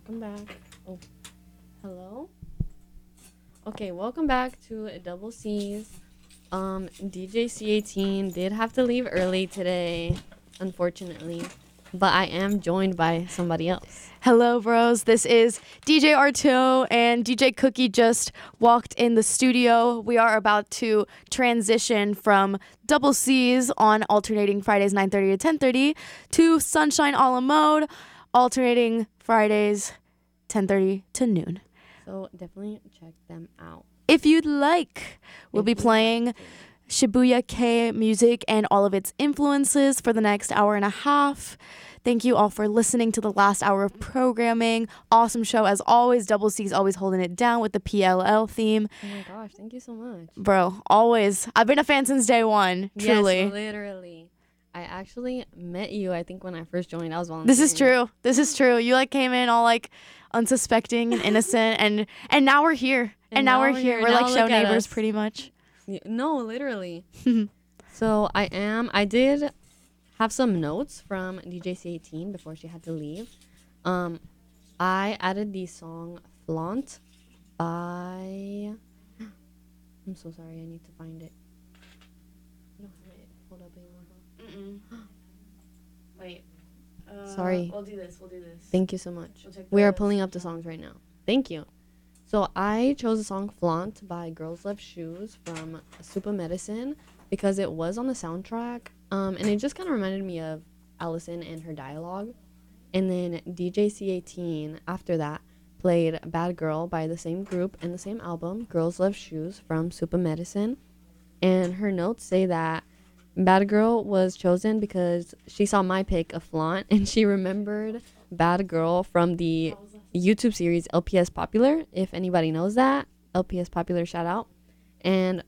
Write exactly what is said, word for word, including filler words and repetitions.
Welcome back. Oh, hello. Okay, welcome back to Double C's. Um, D J C eighteen did have to leave early today, unfortunately, but I am joined by somebody else. Hello, bros. This is D J Arto and D J Cookie just walked in the studio. We are about to transition from Double C's on alternating Fridays nine thirty to ten thirty to Sunshine a la mode, alternating Fridays ten thirty to noon. So definitely check them out. If you'd like, we'll If be you'd playing like to. Shibuya K music and all of its influences for the next hour and a half. Thank you all for listening to the last hour of programming. Awesome show as always. Double C's always holding it down with the P L L theme. Oh my gosh, thank you so much. Bro, always. I've been a fan since day one, truly. Yes, literally. I actually met you, I think, when I first joined. I was volunteering. This is true. This is true. You like came in all like unsuspecting and innocent and and now we're here. And, And now, now we're we're here. here. We're Now like show look at neighbors us. pretty much. Yeah, no, literally. So I am. I did have some notes from D J C eighteen before she had to leave. Um, I added the song "Flaunt" by. I'm so sorry. I need to find it. I don't have it pulled up anymore. huh? Wait. Sorry. We'll do this. We'll do this. Thank you so much. We'll check We are the pulling up the songs right now. Thank you. So I chose the song "Flaunt" by Girls Love Shoes from Super Medicine because it was on the soundtrack, um, and it just kind of reminded me of Allison and her dialogue. And then D J C eighteen after that played "Bad Girl" by the same group and the same album, Girls Love Shoes from Super Medicine. And her notes say that Bad Girl was chosen because she saw my pick of Flaunt and she remembered Bad Girl from the YouTube series L P S Popular. If anybody knows that, L P S Popular, shout out. And